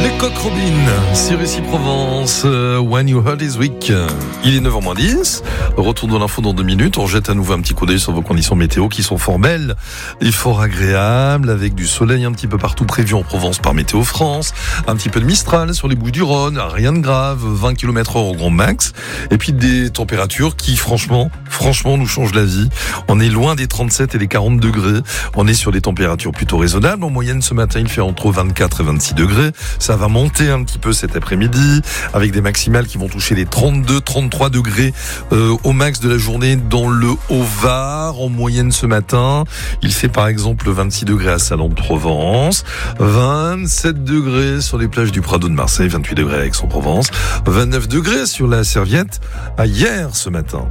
Les Coq Robin sur ici Provence, When You Heard Is Week. Il est 9h-10, retour de l'info dans 2 minutes. On jette à nouveau un petit coup d'œil sur vos conditions météo qui sont fort belles et fort agréables, avec du soleil un petit peu partout prévu en Provence par Météo France, un petit peu de Mistral sur les Bouches-du-Rhône, rien de grave, 20 km/h au grand max, et puis des températures qui franchement nous changent la vie. On est loin des 37 et les 40 degrés, on est sur des températures plutôt raisonnables. En moyenne ce matin il fait entre 24 et 26 degrés, ça va monter un petit peu cet après-midi avec des maximales qui vont toucher les 32-33 degrés au max de la journée dans le Haut-Var. En moyenne ce matin, il fait par exemple 26 degrés à Salon-de-Provence, 27 degrés sur les plages du Prado de Marseille, 28 degrés à Aix-en-Provence, 29 degrés sur la Serviette à hier ce matin.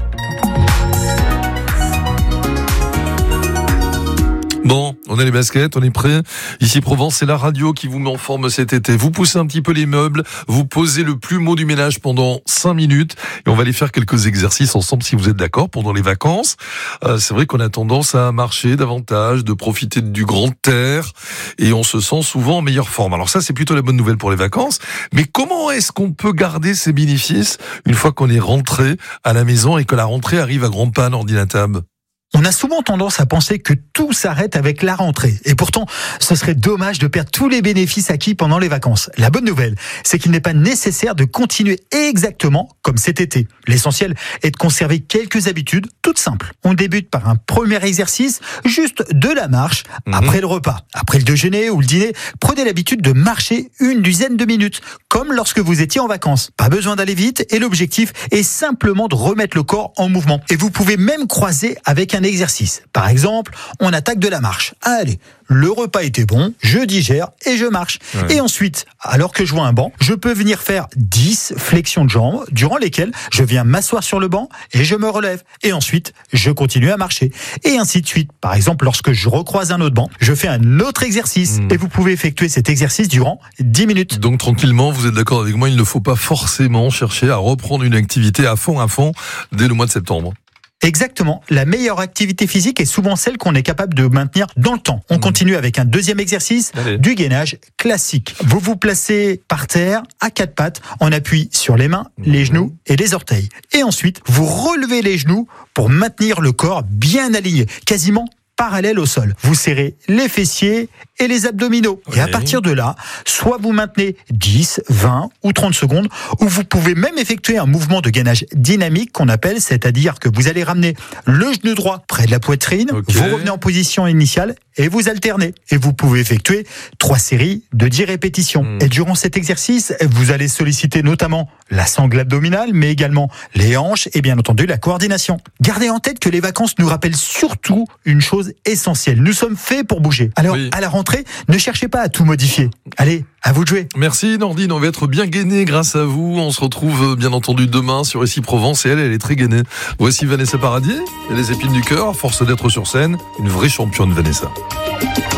Bon, on a les baskets, on est prêts. Ici Provence, c'est la radio qui vous met en forme cet été. Vous poussez un petit peu les meubles, vous posez le plumeau du ménage pendant 5 minutes et on va aller faire quelques exercices ensemble si vous êtes d'accord pendant les vacances. C'est vrai qu'on a tendance à marcher davantage, de profiter du grand air et on se sent souvent en meilleure forme. Alors ça, c'est plutôt la bonne nouvelle pour les vacances. Mais comment est-ce qu'on peut garder ces bénéfices une fois qu'on est rentré à la maison et que la rentrée arrive à grands pas, Nordinatab ? On a souvent tendance à penser que tout s'arrête avec la rentrée. Et pourtant, ce serait dommage de perdre tous les bénéfices acquis pendant les vacances. La bonne nouvelle, c'est qu'il n'est pas nécessaire de continuer exactement comme cet été. L'essentiel est de conserver quelques habitudes toutes simples. On débute par un premier exercice, juste de la marche, après le repas. Après le déjeuner ou le dîner, prenez l'habitude de marcher une dizaine de minutes, comme lorsque vous étiez en vacances. Pas besoin d'aller vite et l'objectif est simplement de remettre le corps en mouvement. Et vous pouvez même croiser avec un exercice. Par exemple, on attaque de la marche. Allez, le repas était bon, je digère et je marche. Ouais. Et ensuite, alors que je vois un banc, je peux venir faire 10 flexions de jambes, durant lesquelles je viens m'asseoir sur le banc et je me relève. Et ensuite, je continue à marcher. Et ainsi de suite. Par exemple, lorsque je recroise un autre banc, je fais un autre exercice. Et vous pouvez effectuer cet exercice durant 10 minutes. Donc tranquillement, vous êtes d'accord avec moi, il ne faut pas forcément chercher à reprendre une activité à fond dès le mois de septembre. Exactement. La meilleure activité physique est souvent celle qu'on est capable de maintenir dans le temps. On continue avec un deuxième exercice, du gainage classique. Vous vous placez par terre, à 4 pattes, en appui sur les mains, les genoux et les orteils. Et ensuite, vous relevez les genoux pour maintenir le corps bien aligné, quasiment parallèle au sol. Vous serrez les fessiers et les abdominaux. Et à partir de là, soit vous maintenez 10, 20 ou 30 secondes, ou vous pouvez même effectuer un mouvement de gainage dynamique qu'on appelle, c'est-à-dire que vous allez ramener le genou droit près de la poitrine, vous revenez en position initiale et vous alternez. Et vous pouvez effectuer 3 séries de 10 répétitions. Et durant cet exercice, vous allez solliciter notamment la sangle abdominale, mais également les hanches et bien entendu la coordination. Gardez en tête que les vacances nous rappellent surtout une chose essentielle. Nous sommes faits pour bouger. Alors, à la rentrée, ne cherchez pas à tout modifier. Allez, à vous de jouer. Merci Nordine, on va être bien gainés grâce à vous. On se retrouve bien entendu demain sur Ici Provence et elle est très gainée. Voici Vanessa Paradis et les épines du cœur, à force d'être sur scène, une vraie championne Vanessa.